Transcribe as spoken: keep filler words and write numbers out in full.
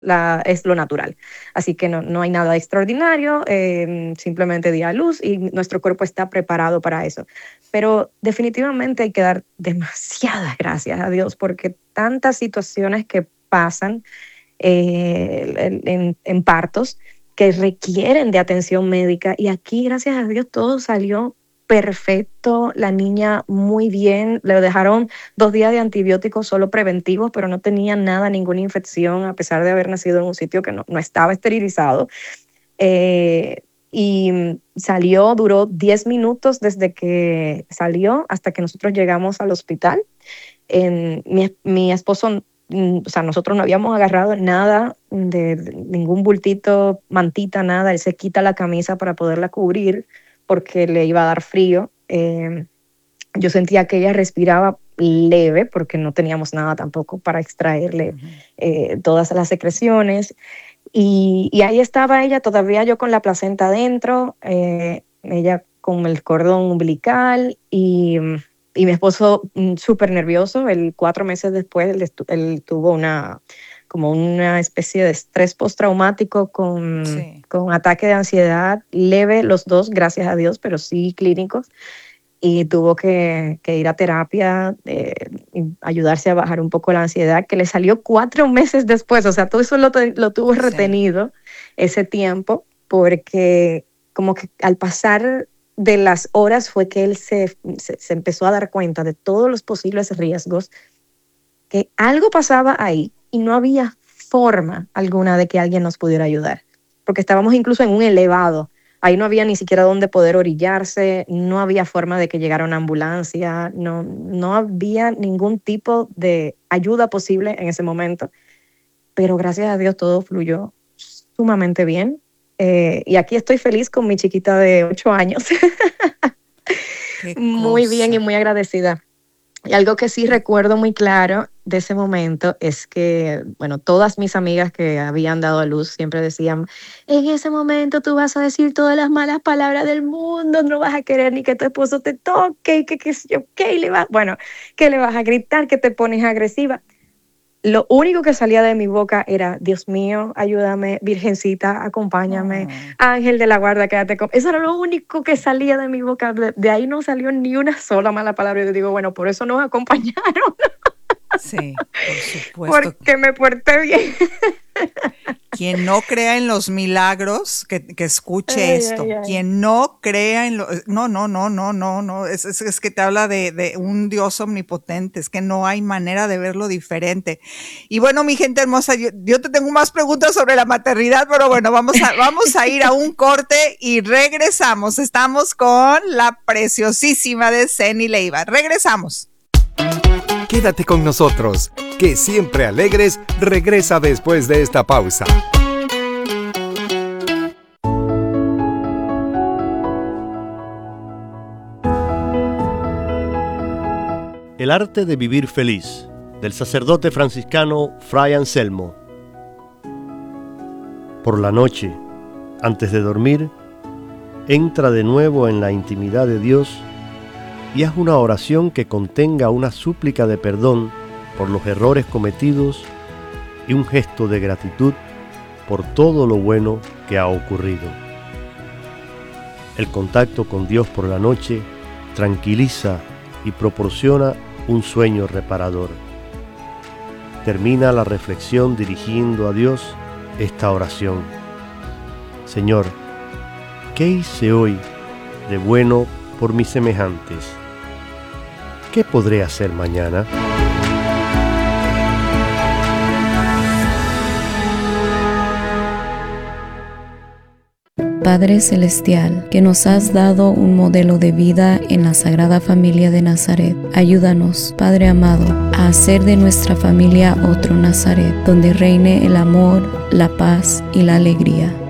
la, es lo natural. Así que no, no hay nada extraordinario, eh, simplemente di a luz y nuestro cuerpo está preparado para eso. Pero definitivamente hay que dar demasiadas gracias a Dios porque tantas situaciones que pasan eh, en, en, en partos que requieren de atención médica y aquí, gracias a Dios, todo salió perfecto, la niña muy bien, le dejaron dos días de antibióticos solo preventivos, pero no tenía nada, ninguna infección, a pesar de haber nacido en un sitio que no, no estaba esterilizado. Eh, y salió, duró diez minutos desde que salió hasta que nosotros llegamos al hospital. En, mi, mi esposo, o sea, nosotros no habíamos agarrado nada, de, de ningún bultito, mantita, nada. Él se quita la camisa para poderla cubrir porque le iba a dar frío. Eh, yo sentía que ella respiraba leve porque no teníamos nada tampoco para extraerle eh, todas las secreciones. Y, y ahí estaba ella, todavía yo con la placenta adentro, eh, ella con el cordón umbilical y, y mi esposo súper nervioso. Él cuatro meses después, él, él tuvo una, como una especie de estrés postraumático con, sí. con ataque de ansiedad leve, los dos, gracias a Dios, pero sí clínicos. Y tuvo que, que ir a terapia, eh, y ayudarse a bajar un poco la ansiedad, que le salió cuatro meses después. O sea, todo eso lo, lo tuvo retenido sí. ese tiempo, porque como que al pasar de las horas fue que él se, se, se empezó a dar cuenta de todos los posibles riesgos, que algo pasaba ahí y no había forma alguna de que alguien nos pudiera ayudar, porque estábamos incluso en un elevado. Ahí no había ni siquiera dónde poder orillarse, no había forma de que llegara una ambulancia, no, no había ningún tipo de ayuda posible en ese momento. Pero gracias a Dios todo fluyó sumamente bien. Eh, y aquí estoy feliz con mi chiquita de ocho años. Muy bien y muy agradecida. Y algo que sí recuerdo muy claro de ese momento es que, bueno, todas mis amigas que habían dado a luz siempre decían, en ese momento tú vas a decir todas las malas palabras del mundo, no vas a querer ni que tu esposo te toque, y que qué sé yo, qué, le va, bueno, que le vas a gritar, que te pones agresiva. Lo único que salía de mi boca era, Dios mío, ayúdame, Virgencita, acompáñame, oh. Ángel de la guarda, quédate con... Eso era lo único que salía de mi boca. De, de ahí no salió ni una sola mala palabra. Yo digo, bueno, por eso nos acompañaron. Sí, por supuesto. Porque me porté bien. Quien no crea en los milagros, que, que escuche ay, esto. Ay, ay. Quien no crea en los... No, no, no, no, no, no. Es, es, es que te habla de, de un Dios omnipotente. Es que no hay manera de verlo diferente. Y bueno, mi gente hermosa, yo, yo te tengo más preguntas sobre la maternidad, pero bueno, vamos a, vamos a ir a un corte y regresamos. Estamos con la preciosísima de Zeny Leiva. Regresamos. Quédate con nosotros, que Siempre Alegres regresa después de esta pausa. El arte de vivir feliz, del sacerdote franciscano Fray Anselmo. Por la noche, antes de dormir, entra de nuevo en la intimidad de Dios y haz una oración que contenga una súplica de perdón por los errores cometidos y un gesto de gratitud por todo lo bueno que ha ocurrido. El contacto con Dios por la noche tranquiliza y proporciona un sueño reparador. Termina la reflexión dirigiendo a Dios esta oración. Señor, ¿qué hice hoy de bueno por mis semejantes? ¿Qué podré hacer mañana? Padre Celestial, que nos has dado un modelo de vida en la Sagrada Familia de Nazaret, ayúdanos, Padre amado, a hacer de nuestra familia otro Nazaret, donde reine el amor, la paz y la alegría.